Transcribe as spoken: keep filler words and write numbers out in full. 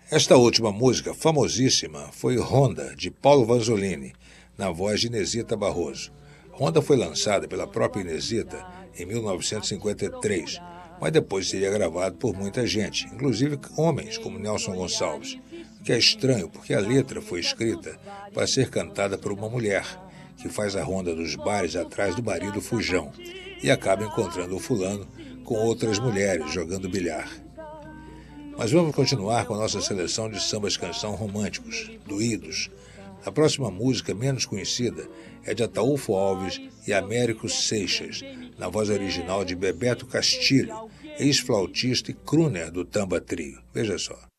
Esta última música, famosíssima, foi Ronda, de Paulo Vanzolini, na voz de Inezita Barroso. Ronda foi lançada pela própria Inezita em mil novecentos e cinquenta e três, mas depois seria gravado por muita gente, inclusive homens como Nelson Gonçalves, o que é estranho porque a letra foi escrita para ser cantada por uma mulher, que faz a ronda dos bares atrás do marido fujão e acaba encontrando o fulano com outras mulheres jogando bilhar. Mas vamos continuar com a nossa seleção de sambas-canção românticos, doídos. A próxima música, menos conhecida, é de Ataúfo Alves e Américo Seixas, na voz original de Bebeto Castilho, ex-flautista e crooner do Tamba Trio. Veja só.